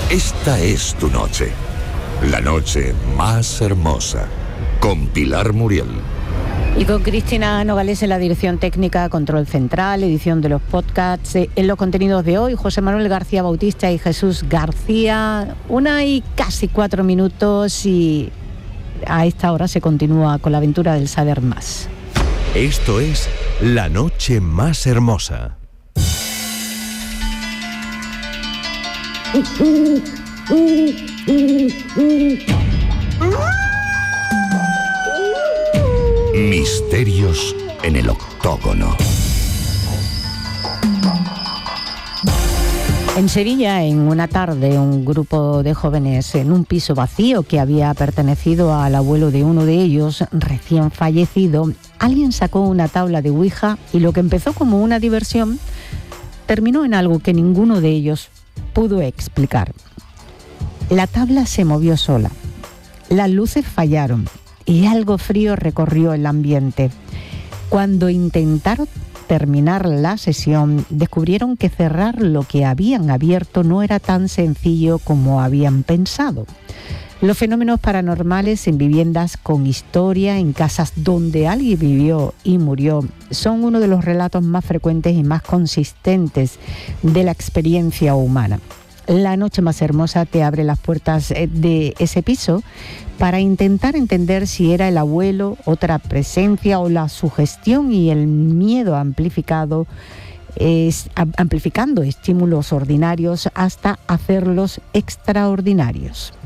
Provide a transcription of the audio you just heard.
Esta es tu noche. La noche más hermosa. Con Pilar Muriel. Y con Cristina Nogales en la dirección técnica, control central, edición de los podcasts. En los contenidos de hoy, José Manuel García Bautista y Jesús García. 1:04 y a esta hora se continúa con la aventura del saber más. Esto es La Noche Más Hermosa. Misterios en el octógono. En Sevilla, en una tarde, un grupo de jóvenes en un piso vacío que había pertenecido al abuelo de uno de ellos, recién fallecido, alguien sacó una tabla de Ouija y lo que empezó como una diversión terminó en algo que ninguno de ellos pudo explicar. La tabla se movió sola, las luces fallaron y algo frío recorrió el ambiente. Cuando intentaron terminar la sesión, descubrieron que cerrar lo que habían abierto no era tan sencillo como habían pensado. Los fenómenos paranormales en viviendas con historia, en casas donde alguien vivió y murió, son uno de los relatos más frecuentes y más consistentes de la experiencia humana. La Noche Más Hermosa te abre las puertas de ese piso para intentar entender si era el abuelo, otra presencia o la sugestión y el miedo amplificando estímulos ordinarios hasta hacerlos extraordinarios.